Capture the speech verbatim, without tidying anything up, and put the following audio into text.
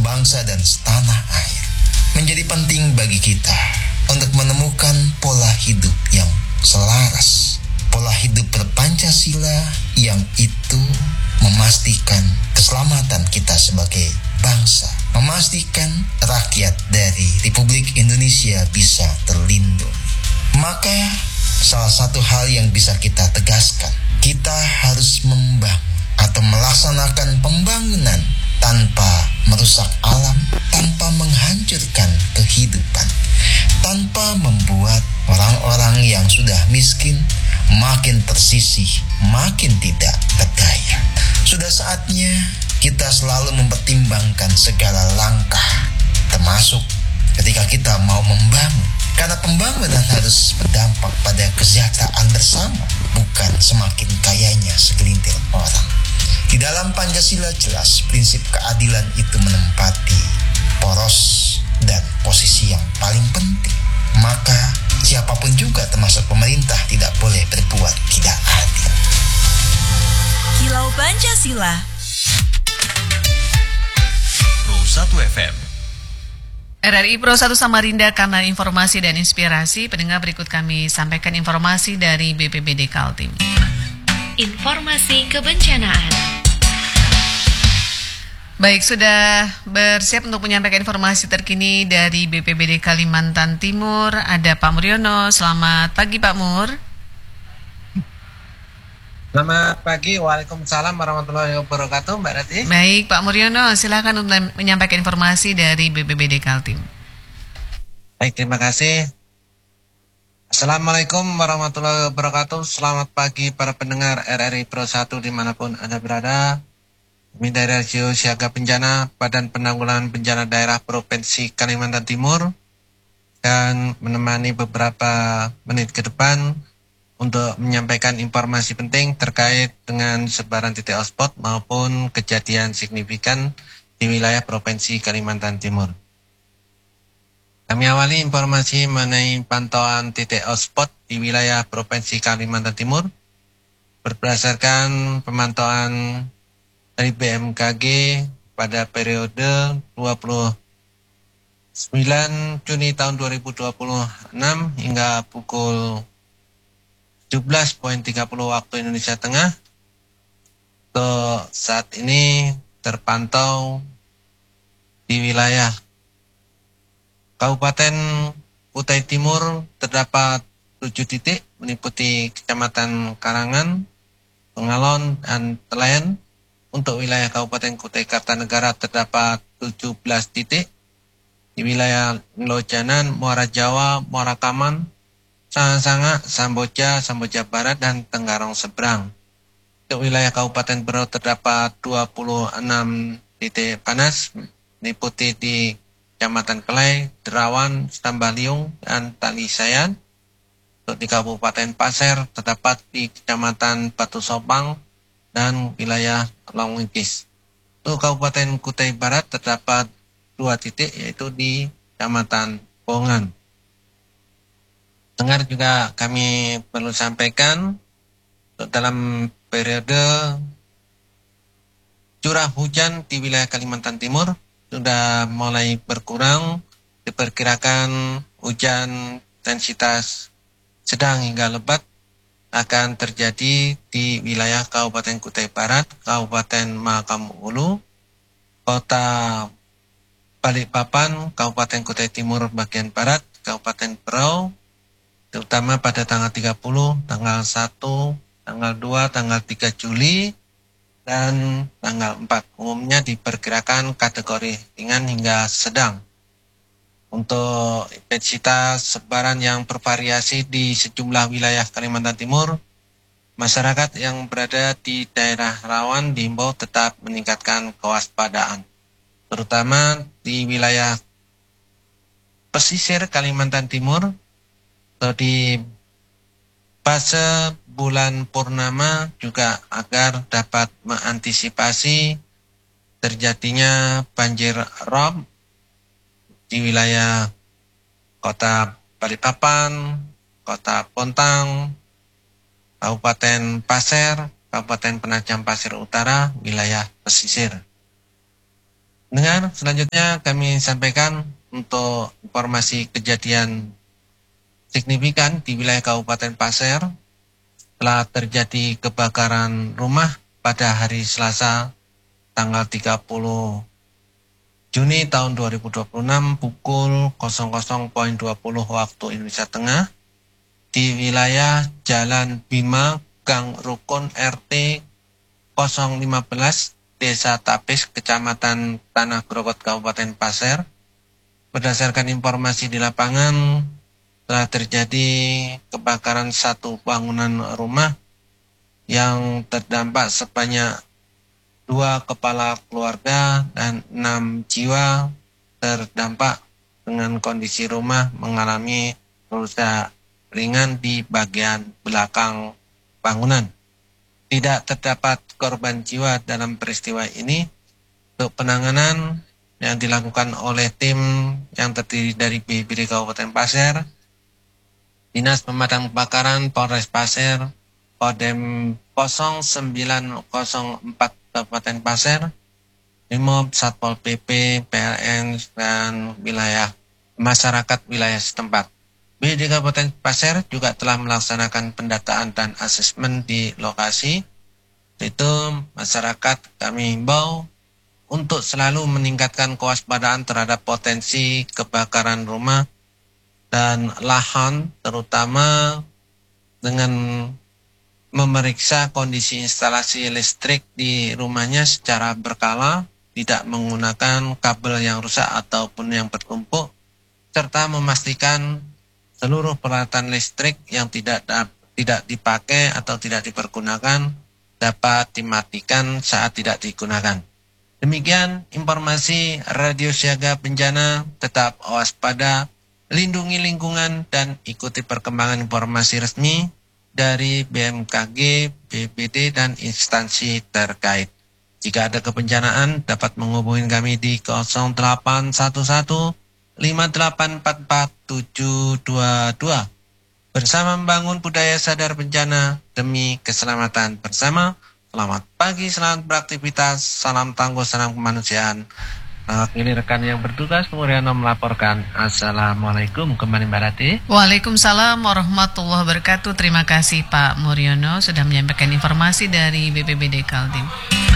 bangsa dan setanah air. Menjadi penting bagi kita untuk menemukan pola hidup yang selaras, pola hidup berpancasila yang itu memastikan keselamatan kita sebagai bangsa, memastikan rakyat dari Republik Indonesia bisa terlindung. Maka salah satu hal yang bisa kita tegaskan, kita harus membangun atau melaksanakan pembangunan tanpa merusak alam, tanpa menghancurkan kehidupan, tanpa membuat orang-orang yang sudah miskin makin tersisih, makin tidak berdaya. Sudah saatnya kita selalu mempertimbangkan segala langkah, termasuk ketika kita mau membangun. Karena pembangunan harus berdampak pada kesejahteraan bersama, bukan semakin kayanya segelintir orang. Di dalam Pancasila jelas prinsip keadilan itu menempati poros dan posisi yang paling penting. Maka siapapun juga termasuk pemerintah tidak boleh berbuat tidak adil. Kilau Pancasila Pro satu F M R R I Pro satu Samarinda, karena informasi dan inspirasi. Pendengar, berikut kami sampaikan informasi dari B P B D Kaltim. Informasi kebencanaan. Baik, sudah bersiap untuk menyampaikan informasi terkini dari B P B D Kalimantan Timur. Ada Pak Muryono. Selamat pagi Pak Mur. Selamat pagi, waalaikumsalam warahmatullahi wabarakatuh, Mbak Rati. Baik Pak Muryono, silakan untuk menyampaikan informasi dari B P B D Kaltim. Baik, terima kasih. Assalamualaikum warahmatullahi wabarakatuh. Selamat pagi para pendengar R R I Pro satu dimanapun Anda berada. Kami dari Radio Siaga Bencana Badan Penanggulangan Bencana Daerah Provinsi Kalimantan Timur dan menemani beberapa menit ke depan untuk menyampaikan informasi penting terkait dengan sebaran titik hotspot maupun kejadian signifikan di wilayah Provinsi Kalimantan Timur. Kami awali informasi mengenai pantauan titik hotspot di wilayah Provinsi Kalimantan Timur berdasarkan pemantauan dari B M K G pada periode dua puluh sembilan Juni tahun dua ribu dua puluh enam hingga pukul tujuh belas tiga puluh waktu Indonesia Tengah. Untuk saat ini terpantau di wilayah Kabupaten Kutai Timur terdapat tujuh titik meliputi Kecamatan Karangan, Pengalon, dan Telayan. Untuk wilayah Kabupaten Kutai Kartanegara terdapat tujuh belas titik. Di wilayah Lojanan, Muara Jawa, Muara Kaman, Sangasanga, Samboja, Samboja Barat, dan Tenggarong Seberang. Untuk wilayah Kabupaten Berau terdapat dua puluh enam titik panas, meliputi di Kecamatan Kelai, Derawan, Stambaliung, dan Talisayan. Untuk di Kabupaten Pasir terdapat di Kecamatan Batu Sopang dan wilayah Longwingkis. Untuk Kabupaten Kutai Barat terdapat dua titik, yaitu di Kecamatan Bongan. Dengar juga kami perlu sampaikan, untuk dalam periode curah hujan di wilayah Kalimantan Timur sudah mulai berkurang. Diperkirakan hujan intensitas sedang hingga lebat akan terjadi di wilayah Kabupaten Kutai Barat, Kabupaten Mahakam Ulu, Kota Balikpapan, Kabupaten Kutai Timur bagian Barat, Kabupaten Berau, terutama pada tanggal tiga puluh, tanggal satu, tanggal dua, tanggal tiga Juli, dan tanggal empat. Umumnya diperkirakan kategori ringan hingga sedang. Untuk intensitas sebaran yang bervariasi di sejumlah wilayah Kalimantan Timur, masyarakat yang berada di daerah rawan diimbau tetap meningkatkan kewaspadaan, terutama di wilayah pesisir Kalimantan Timur atau di fase bulan purnama, juga agar dapat mengantisipasi terjadinya banjir rob di wilayah Kota Balikpapan, Kota Bontang, Kabupaten Pasir, Kabupaten Penajam Pasir Utara, wilayah pesisir. Dengan selanjutnya kami sampaikan untuk informasi kejadian signifikan di wilayah Kabupaten Pasir. Telah terjadi kebakaran rumah pada hari Selasa tanggal tiga puluh Juni tahun dua ribu dua puluh enam pukul nol nol dua puluh waktu Indonesia Tengah di wilayah Jalan Bima, Gang Rukun R T nol lima belas Desa Tapis, Kecamatan Tanah Grogot, Kabupaten Pasir. Berdasarkan informasi di lapangan, telah terjadi kebakaran satu bangunan rumah yang terdampak sebanyak dua kepala keluarga dan enam jiwa terdampak dengan kondisi rumah mengalami rusak ringan di bagian belakang bangunan. Tidak terdapat korban jiwa dalam peristiwa ini. Untuk penanganan yang dilakukan oleh tim yang terdiri dari B P B D Kabupaten Pasir, Dinas Pemadam Kebakaran Polres Pasir, Kodem nol sembilan nol empat Kabupaten Pasir, Brimob, Satpol P P, P L N, dan wilayah masyarakat wilayah setempat. B P B D Kabupaten Pasir juga telah melaksanakan pendataan dan asesmen di lokasi. Itu masyarakat kami himbau untuk selalu meningkatkan kewaspadaan terhadap potensi kebakaran rumah dan lahan, terutama dengan memeriksa kondisi instalasi listrik di rumahnya secara berkala, tidak menggunakan kabel yang rusak ataupun yang bertumpuk, serta memastikan seluruh peralatan listrik yang tidak tidak dipakai atau tidak dipergunakan dapat dimatikan saat tidak digunakan. Demikian informasi Radio Siaga Bencana, tetap waspada, lindungi lingkungan, dan ikuti perkembangan informasi resmi dari B M K G, B P D, dan instansi terkait. Jika ada kebencanaan, dapat menghubungi kami di nol delapan satu satu lima delapan empat empat tujuh dua dua. Bersama membangun budaya sadar bencana demi keselamatan bersama. Selamat pagi, selamat beraktivitas, salam tangguh, salam kemanusiaan. Nah, ini rekan yang bertugas, Muriano melaporkan. Assalamualaikum, kembali Mbak Rati. Waalaikumsalam warahmatullahi wabarakatuh. Terima kasih Pak Muriono sudah menyampaikan informasi dari B P B D Kaltim.